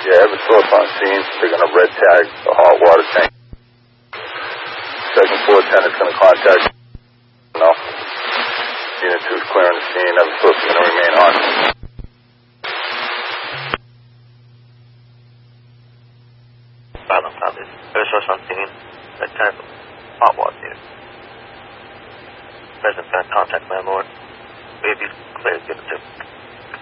Yeah, I have a source on scene. They're going to red tag the hot water tank. Second floor attendant's going to contact no. Unit 2 is clearing the scene. I have a source going to remain on. Final copy. I have a source on scene. Red tag hot water unit. Present contact landlord. Maybe clear, give it to